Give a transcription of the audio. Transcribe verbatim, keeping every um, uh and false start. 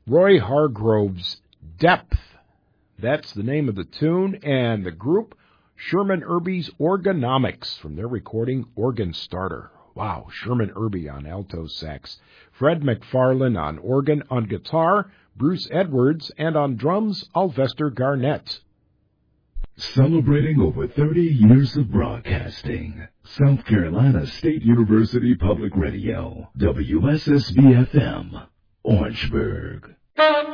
Roy Hargrove's Depth. That's the name of the tune, and the group, Sherman Irby's Organomics, from their recording Organ Starter. Wow, Sherman Irby on alto sax, Fred McFarlane on organ, on guitar, Bruce Edwards, and on drums, Alvester Garnett. Celebrating over thirty years of broadcasting, South Carolina State University Public Radio, W S S B F M, Orangeburg.